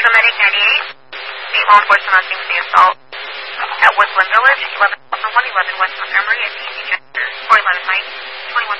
Medic 98. The law enforcement on scene for the assault at Woodland Village, 1101, 11 West Montgomery, at DC Chapter 411 Heights, 21